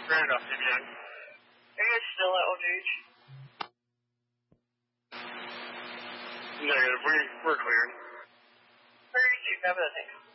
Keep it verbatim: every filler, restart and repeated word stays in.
Fair enough, C B N. Are you guys still at Old Age? Negative. We, we're cleared. Where did you grab that thing?